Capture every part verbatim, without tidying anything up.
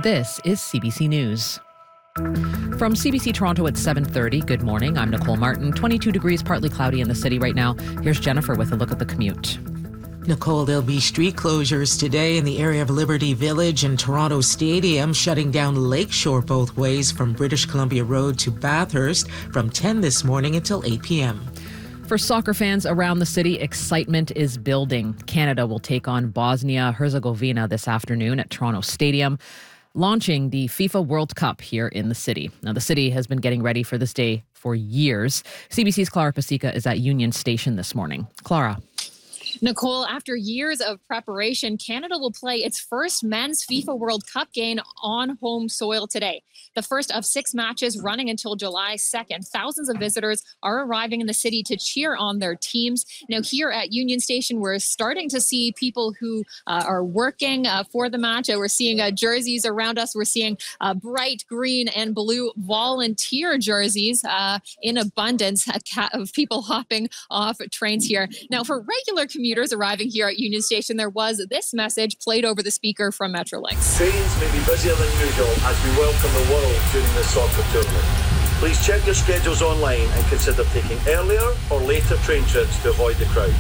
This is C B C News. From C B C Toronto at seven thirty, good morning. I'm Nicole Martin. twenty-two degrees, partly cloudy in the city right now. Here's Jennifer with a look at the commute. Nicole, there'll be street closures today in the area of Liberty Village and Toronto Stadium, shutting down Lakeshore both ways from British Columbia Road to Bathurst from ten this morning until eight p.m. For soccer fans around the city, excitement is building. Canada will take on Bosnia-Herzegovina this afternoon at Toronto Stadium, launching the FIFA World Cup here in the city. Now, the city has been getting ready for this day for years. C B C's Clara Pasica is at Union Station this morning. Clara. Nicole, after years of preparation, Canada will play its first men's FIFA World Cup game on home soil today. The first of six matches running until July second. Thousands of visitors are arriving in the city to cheer on their teams. Now, here at Union Station, we're starting to see people who uh, are working uh, for the match. Uh, we're seeing uh, jerseys around us. We're seeing uh, bright green and blue volunteer jerseys uh, in abundance of people hopping off trains here. Now, for regular commuters arriving here at Union Station, there was this message played over the speaker from Metrolinx. Trains may be busier than usual as we welcome the world during the soccer tournament. Please check your schedules online and consider taking earlier or later train trips to avoid the crowds.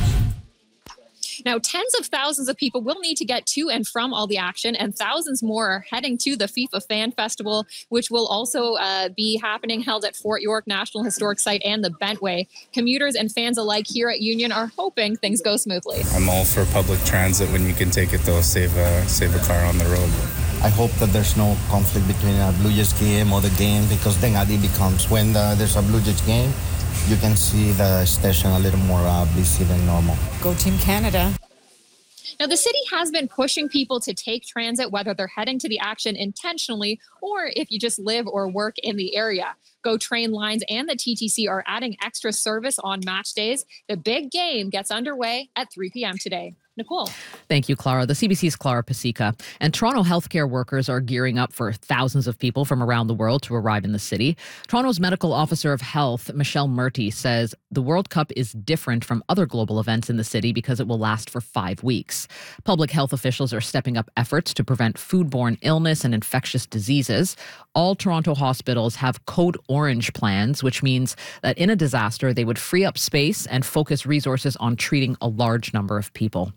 Now, tens of thousands of people will need to get to and from all the action, and thousands more are heading to the FIFA Fan Festival, which will also uh, be happening, held at Fort York National Historic Site and the Bentway. Commuters and fans alike here at Union are hoping things go smoothly. I'm all for public transit when you can take it, though. Save a, save a car on the road. I hope that there's no conflict between a Blue Jays game or the game, because then it becomes when the, there's a Blue Jays game, you can see the station a little more uh, busy than normal. Go Team Canada. Now, the city has been pushing people to take transit, whether they're heading to the action intentionally or if you just live or work in the area. Go Train Lines and the T T C are adding extra service on match days. The big game gets underway at three p.m. today. Nicole. Thank you, Clara. The C B C's Clara Pasica. And Toronto healthcare workers are gearing up for thousands of people from around the world to arrive in the city. Toronto's Medical Officer of Health, Michelle Murty, says the World Cup is different from other global events in the city because it will last for five weeks. Public health officials are stepping up efforts to prevent foodborne illness and infectious diseases. All Toronto hospitals have Code Orange plans, which means that in a disaster, they would free up space and focus resources on treating a large number of people.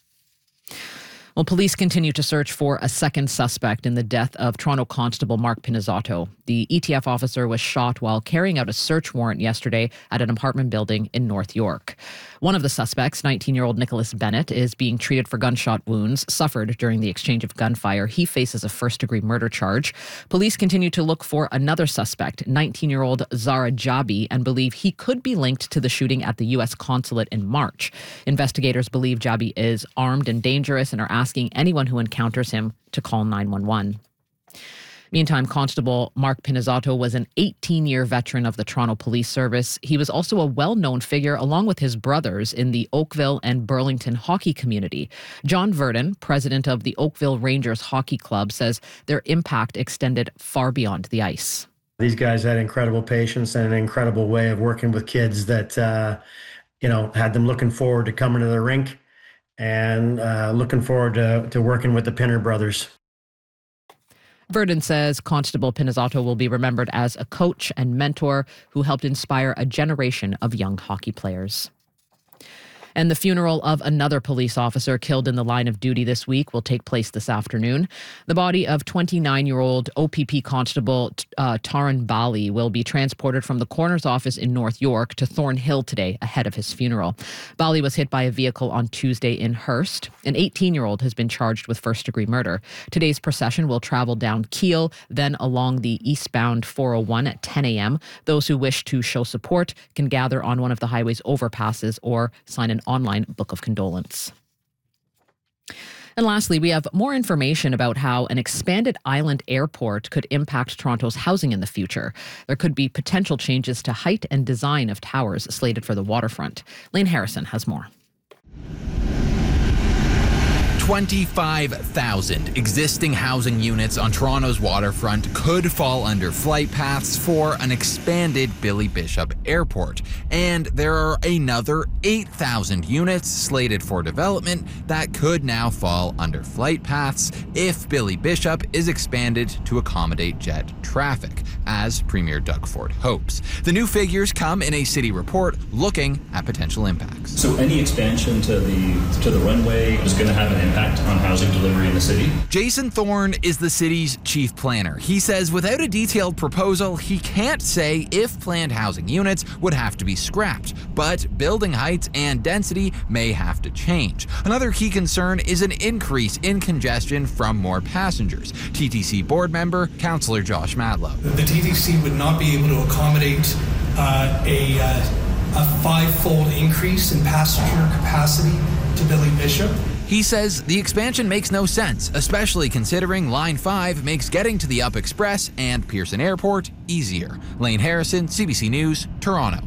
Well, police continue to search for a second suspect in the death of Toronto Constable Mark Pinizzato. The E T F officer was shot while carrying out a search warrant yesterday at an apartment building in North York. One of the suspects, nineteen-year-old Nicholas Bennett, is being treated for gunshot wounds suffered during the exchange of gunfire. He faces a first-degree murder charge. Police continue to look for another suspect, nineteen-year-old Zara Jabi, and believe he could be linked to the shooting at the U S consulate in March. Investigators believe Jabi is armed and dangerous and are asking anyone who encounters him to call nine one one. Meantime, Constable Mark Pinizzato was an eighteen-year veteran of the Toronto Police Service. He was also a well-known figure, along with his brothers, in the Oakville and Burlington hockey community. John Verdon, president of the Oakville Rangers Hockey Club, says their impact extended far beyond the ice. These guys had incredible patience and an incredible way of working with kids that, uh, you know, had them looking forward to coming to the rink and uh, looking forward to, to working with the Pinner brothers. Verdon says Constable Pinizzato will be remembered as a coach and mentor who helped inspire a generation of young hockey players. And the funeral of another police officer killed in the line of duty this week will take place this afternoon. The body of twenty-nine-year-old O P P Constable uh, Taran Bali will be transported from the coroner's office in North York to Thornhill today ahead of his funeral. Bali was hit by a vehicle on Tuesday in Hearst. An eighteen-year-old has been charged with first-degree murder. Today's procession will travel down Keele, then along the eastbound four oh one at ten a.m. Those who wish to show support can gather on one of the highway's overpasses or sign an online book of condolence. And lastly, we have more information about how an expanded island airport could impact Toronto's housing in the future. There could be potential changes to height and design of towers slated for the waterfront. Lane Harrison has more. twenty-five thousand existing housing units on Toronto's waterfront could fall under flight paths for an expanded Billy Bishop Airport. And there are another eight thousand units slated for development that could now fall under flight paths if Billy Bishop is expanded to accommodate jet traffic, as Premier Doug Ford hopes. The new figures come in a city report looking at potential impacts. So any expansion to the to the runway is going to have an impact on housing delivery in the city? Jason Thorne is the city's chief planner. He says without a detailed proposal, he can't say if planned housing units would have to be scrapped, but building heights and density may have to change. Another key concern is an increase in congestion from more passengers. T T C board member, Councillor Josh Matlow. The T T C would not be able to accommodate uh, a, uh, a five-fold increase in passenger capacity to Billy Bishop. He says the expansion makes no sense, especially considering Line five makes getting to the Up Express and Pearson Airport easier. Lane Harrison, C B C News, Toronto.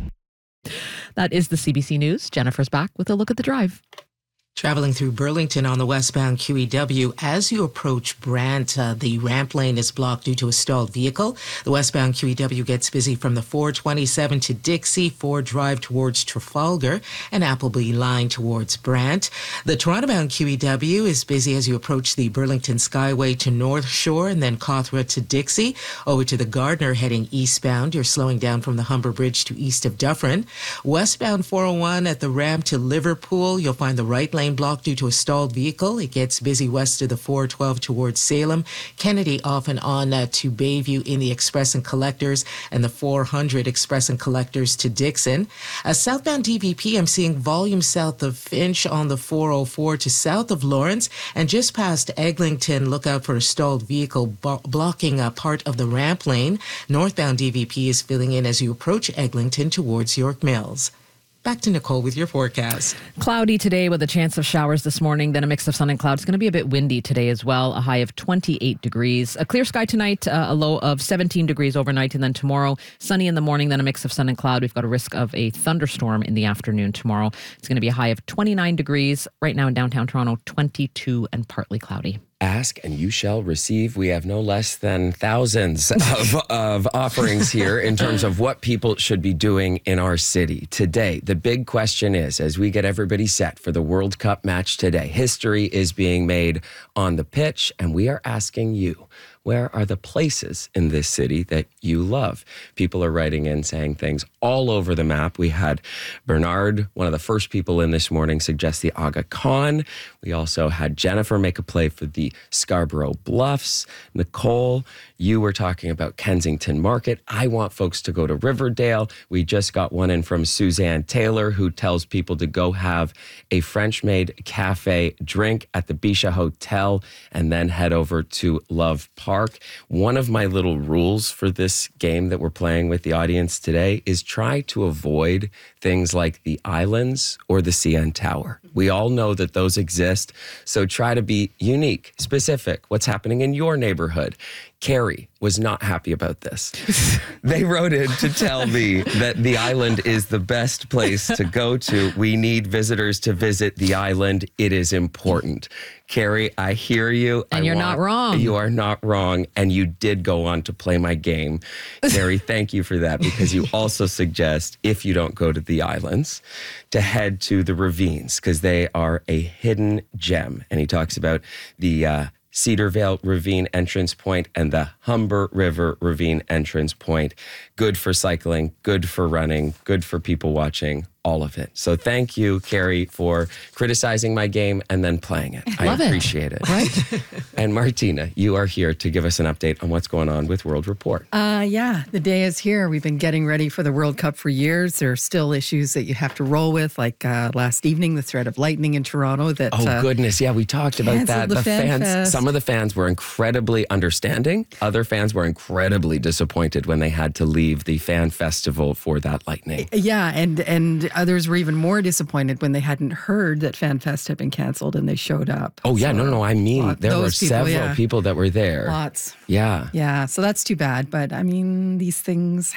That is the C B C News. Jennifer's back with a look at the drive. Traveling through Burlington on the westbound Q E W, as you approach Brant, uh, the ramp lane is blocked due to a stalled vehicle. The westbound Q E W gets busy from the four twenty-seven to Dixie, Ford Drive towards Trafalgar, and Appleby line towards Brant. The Toronto-bound Q E W is busy as you approach the Burlington Skyway to North Shore and then Cawthra to Dixie. Over to the Gardner heading eastbound, you're slowing down from the Humber Bridge to east of Dufferin. Westbound four oh one at the ramp to Liverpool, you'll find the right lane blocked due to a stalled vehicle. It gets busy west of the four twelve towards Salem. Kennedy off and on uh, to Bayview in the Express and Collectors, and the four hundred Express and Collectors to Dixon. Uh, southbound D V P, I'm seeing volume south of Finch on the four oh four to south of Lawrence, and just past Eglinton, look out for a stalled vehicle bo- blocking a part of the ramp lane. Northbound D V P is filling in as you approach Eglinton towards York Mills. Back to Nicole with your forecast. Cloudy today with a chance of showers this morning, then a mix of sun and clouds. It's going to be a bit windy today as well, a high of twenty-eight degrees. A clear sky tonight, uh, a low of seventeen degrees overnight, and then tomorrow, sunny in the morning, then a mix of sun and cloud. We've got a risk of a thunderstorm in the afternoon tomorrow. It's going to be a high of twenty-nine degrees. Right now in downtown Toronto, twenty-two and partly cloudy. Ask and you shall receive. We have no less than thousands of, of offerings here in terms of what people should be doing in our city. Today, the big question is, as we get everybody set for the World Cup match today, history is being made on the pitch, and we are asking you, where are the places in this city that you love? People are writing in saying things all over the map. We had Bernard, one of the first people in this morning, suggest the Aga Khan. We also had Jennifer make a play for the Scarborough Bluffs. Nicole, you were talking about Kensington Market. I want folks to go to Riverdale. We just got one in from Suzanne Taylor, who tells people to go have a French-made cafe drink at the Bisha Hotel and then head over to Love Park. One of my little rules for this game that we're playing with the audience today is try to avoid things like the Islands or the C N Tower. We all know that those exist, so try to be unique, specific. What's happening in your neighborhood? Carrie was not happy about this. They wrote in to tell me that the island is the best place to go to. We need visitors to visit the island. It is important. Carrie, I hear you. And I you're want, not wrong. You are not wrong. And you did go on to play my game. Carrie, thank you for that, because you also suggest, if you don't go to the islands, to head to the ravines, because they are a hidden gem. And he talks about the uh, Cedarvale Ravine entrance point and the Humber River Ravine entrance point. Good for cycling, good for running, good for people watching, all of it. So thank you, Carrie, for criticizing my game and then playing it. Love I it. appreciate it. Right? And Martina, you are here to give us an update on what's going on with World Report. Uh, yeah, the day is here. We've been getting ready for the World Cup for years. There are still issues that you have to roll with, like uh, last evening, the threat of lightning in Toronto. That Oh, uh, goodness. Yeah, we talked about canceled that. the Fan fans, Fest. some of the fans were incredibly understanding. Other fans were incredibly disappointed when they had to leave the fan festival for that lightning. Yeah, and and others were even more disappointed when they hadn't heard that FanFest had been canceled and they showed up. Oh, yeah. So, No, no, I mean, lot- there were those people, several yeah. people that were there. Lots. Yeah. Yeah, so that's too bad. But I mean, these things